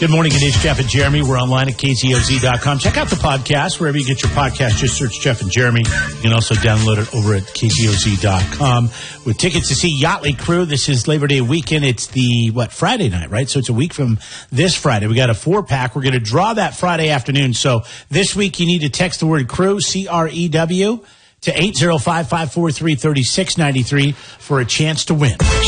Good morning. It is Jeff and Jeremy. We're online at KZOZ.com. Check out the podcast. Wherever you get your podcast, just search Jeff and Jeremy. You can also download it over at KZOZ.com. With tickets to see Yachtly Crew, this is Labor Day weekend. It's the, Friday night, right? So it's a week from this Friday. We got a 4-pack. We're going to draw that Friday afternoon. So this week you need to text the word crew, CREW, to 805-543-3693 for a chance to win.